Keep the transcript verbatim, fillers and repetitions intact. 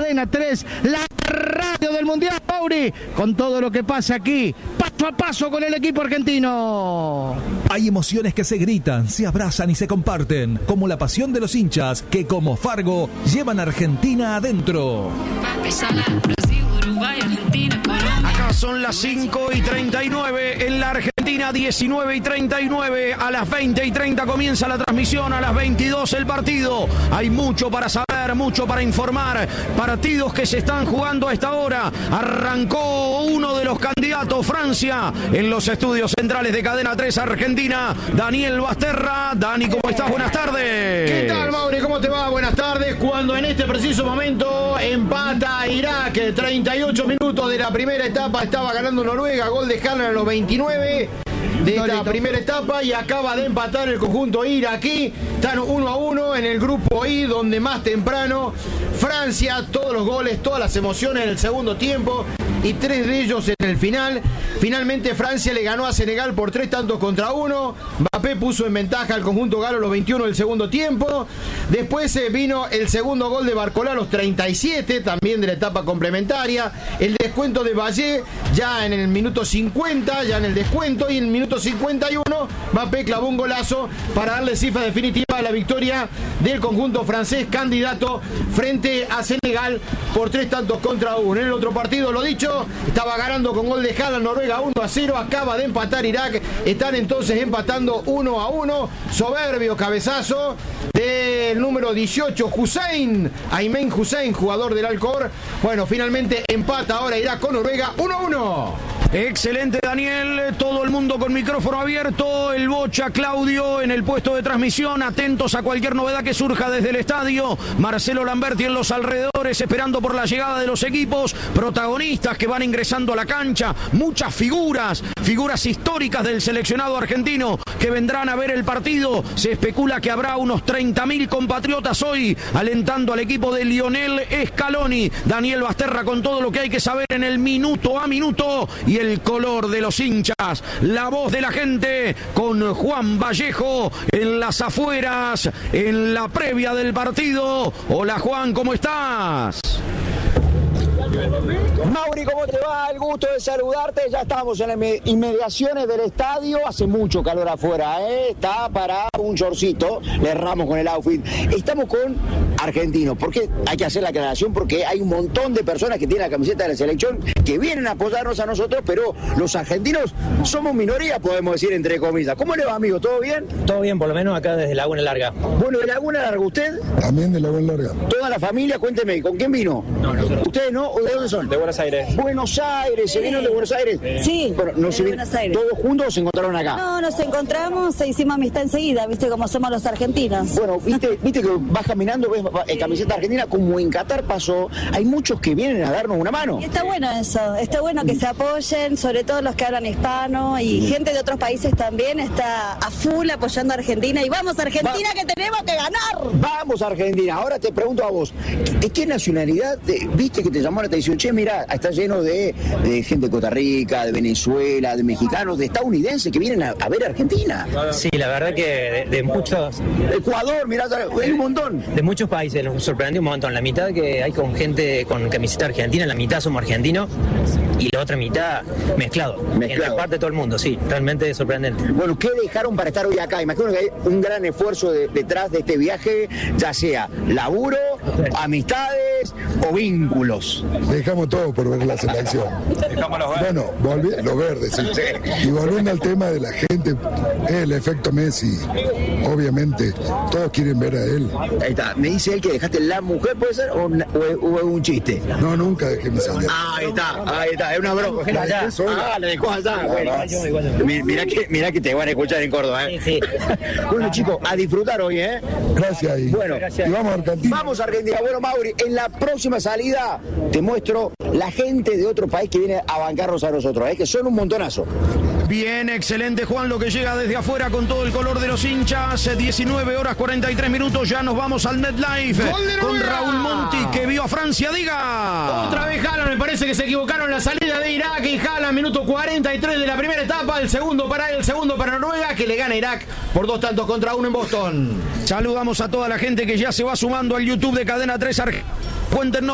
Cadena tres, la radio del Mundial, Mauri, con todo lo que pasa aquí, paso a paso con el equipo argentino. Hay emociones que se gritan, se abrazan y se comparten, como la pasión de los hinchas que, como Fargo, llevan a Argentina adentro. Acá son las cinco y treinta y nueve, en la Argentina diecinueve y treinta y nueve, a las veinte y treinta comienza la transmisión, a las veintidós el partido. Hay mucho para saber, mucho para informar, partidos que se están jugando a esta hora. Arrancó uno de los candidatos, Francia, en los estudios centrales de Cadena tres Argentina, Daniel Basterra. Dani, ¿cómo estás? Buenas tardes. ¿Qué tal, Mauri? ¿Cómo te va? Buenas tardes. Cuando en este preciso momento empata Irak, treinta y ocho minutos de la primera etapa, estaba ganando Noruega, gol de Haaland a los veintinueve de esta primera etapa, y acaba de empatar el conjunto iraquí. Están uno a uno en el grupo I, donde más temprano Francia, todos los goles, todas las emociones en el segundo tiempo y tres de ellos en el final. Finalmente Francia le ganó a Senegal por tres tantos contra uno. Mbappé puso en ventaja al conjunto galo a los veintiuno del segundo tiempo. Después eh, vino el segundo gol de Barcolá a los treinta y siete, también de la etapa complementaria. El descuento de Vallé ya en el minuto cincuenta, ya en el descuento, y en el minuto cincuenta y uno Mbappé clavó un golazo para darle cifra definitiva a la victoria del conjunto francés, candidato frente a Senegal por tres tantos contra uno. En el otro partido, lo dicho, estaba ganando con gol de Haaland Noruega uno a cero, acaba de empatar Irak, están entonces empatando uno a uno. Soberbio cabezazo del número dieciocho, Hussein, Aymen Hussein, jugador del Al-Khor. Bueno, finalmente empata ahora Irak con Noruega uno a uno. Excelente, Daniel, todo el mundo con micrófono abierto, el Bocha, Claudio en el puesto de transmisión, atentos a cualquier novedad que surja desde el estadio, Marcelo Lamberti en los alrededores esperando por la llegada de los equipos, protagonistas que van ingresando a la cancha, muchas figuras, figuras históricas del seleccionado argentino que vendrán a ver el partido. Se especula que habrá unos treinta mil compatriotas hoy alentando al equipo de Lionel Scaloni. Daniel Basterra con todo lo que hay que saber en el minuto a minuto, y el color de los hinchas, la voz de la gente con Juan Vallejo en las afueras, en la previa del partido. Hola Juan, ¿cómo estás? Mauri, ¿cómo te va? El gusto de saludarte. Ya estamos en las inmediaciones del estadio. Hace mucho calor afuera, ¿eh? Está para un shortcito. Le erramos con el outfit. Estamos con argentinos. ¿Por qué hay que hacer la aclaración? Porque hay un montón de personas que tienen la camiseta de la selección que vienen a apoyarnos a nosotros, pero los argentinos somos minoría, podemos decir, entre comillas. ¿Cómo le va, amigo? ¿Todo bien? Todo bien, por lo menos acá desde Laguna Larga. Bueno, ¿de Laguna Larga usted? También de Laguna Larga. ¿Toda la familia? Cuénteme, ¿con quién vino? No, no. ¿Ustedes no? ¿De dónde son? De Buenos Aires. Buenos Aires, ¿se vino de Buenos Aires? Sí, bueno, no de se Buenos Aires. ¿Todos juntos o se encontraron acá? No, nos encontramos e hicimos amistad enseguida, viste cómo somos los argentinos. Bueno, viste, viste que vas caminando, ves eh, camiseta argentina, como en Qatar pasó, hay muchos que vienen a darnos una mano. Y está bueno eso, está bueno que se apoyen, sobre todo los que hablan hispano, y gente de otros países también está a full apoyando a Argentina. Y vamos Argentina, Va. que tenemos que ganar. Vamos Argentina. Ahora te pregunto a vos, ¿de qué nacionalidad te, viste que te llamó la atención? Che, mira, está lleno de, de gente de Costa Rica, de Venezuela, de mexicanos, de estadounidenses que vienen a, a ver a Argentina. Sí, la verdad que de, de muchos... Ecuador, mirá, hay un montón. De muchos países, nos sorprendió un montón. La mitad que hay con gente con camiseta argentina, la mitad somos argentinos y la otra mitad mezclado. Mezclado. En parte de todo el mundo, sí, realmente sorprendente. Bueno, ¿qué dejaron para estar hoy acá? Imagino que hay un gran esfuerzo de, detrás de este viaje, ya sea laburo, amistades o vínculos. Dejamos todo por ver la selección. Dejamos los verdes. Bueno, volví, los verdes, sí. Sí. Y volviendo al tema de la gente, el efecto Messi, obviamente, todos quieren ver a él. Ahí está, me dice él que dejaste la mujer, ¿puede ser? ¿O, o, o un chiste? No, nunca dejé mi mujer. Ah, ahí está, ahí está, es una broma. Allá. Ah, la dejó allá. No, bueno, no. Mirá, que, mirá que te van a escuchar en Córdoba, ¿eh? Sí, sí. Bueno, chicos, a disfrutar hoy, ¿eh? Gracias. Y, bueno, y vamos a Argentina. Vamos a Argentina. Bueno, Mauri, en la próxima salida te muestro la gente de otro país que viene a bancarnos a nosotros, ¿eh? Que son un montonazo. Bien, excelente Juan, lo que llega desde afuera con todo el color de los hinchas. diecinueve horas cuarenta y tres minutos, ya nos vamos al NetLife con Raúl Monti, que vio a Francia. Diga. Otra vez Haaland, me parece que se equivocaron la salida de Irak, y Haaland, minuto cuarenta y tres de la primera etapa, el segundo para él, el segundo para Noruega, que le gana Irak por dos tantos contra uno en Boston. Saludamos a toda la gente que ya se va sumando al YouTube de Cadena tres Argentina. Cuéntenos